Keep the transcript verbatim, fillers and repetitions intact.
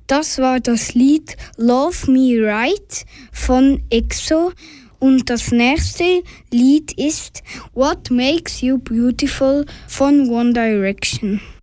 Das war das Lied Love Me Right von E X O. Und das nächste Lied ist What Makes You Beautiful von One Direction.